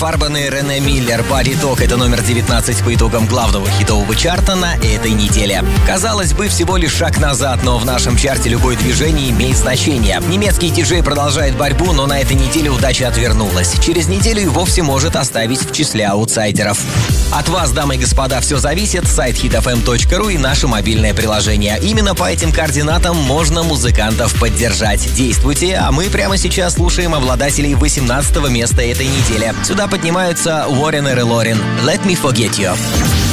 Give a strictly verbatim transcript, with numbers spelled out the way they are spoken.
Фарбан и Рене Миллер «Body Talk» — это номер девятнадцать по итогам главного хитового чарта на этой неделе. Казалось бы, всего лишь шаг назад, но в нашем чарте любое движение имеет значение. Немецкий диджей продолжает борьбу, но на этой неделе удача отвернулась. Через неделю и вовсе может оставить в числе аутсайдеров. От вас, дамы и господа, все зависит. Сайт хит эф эм точка ру и наше мобильное приложение. Именно по этим координатам можно музыкантов поддержать. Действуйте, а мы прямо сейчас слушаем обладателей восемнадцатого места этой недели. Сюда поднимаются Warriner и Lorin. «Let me forget you».